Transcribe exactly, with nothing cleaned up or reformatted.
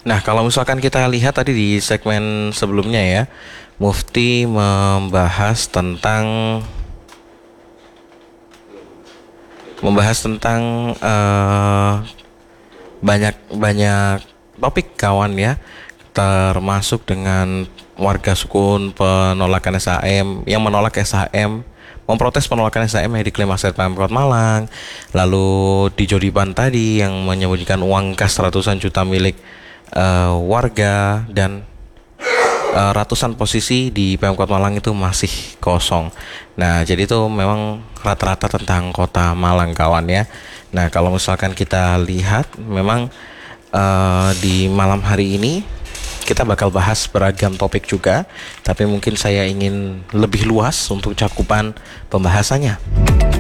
Nah, kalau misalkan kita lihat tadi di segmen sebelumnya ya, Mufti membahas tentang membahas tentang eh, banyak banyak topik kawan ya, termasuk dengan warga sukun penolakan S H M yang menolak S H M, memprotes penolakan S H M yang diklaim aset Pemkot Malang. Lalu di Jodipan tadi yang menyembunyikan uang kas ratusan juta milik eh, warga, dan eh, ratusan posisi di Pemkot Malang itu masih kosong. Nah, jadi itu memang rata-rata tentang kota Malang kawan ya. Nah, kalau misalkan kita lihat memang eh, di malam hari ini kita bakal bahas beragam topik juga, tapi mungkin saya ingin lebih luas untuk cakupan pembahasannya.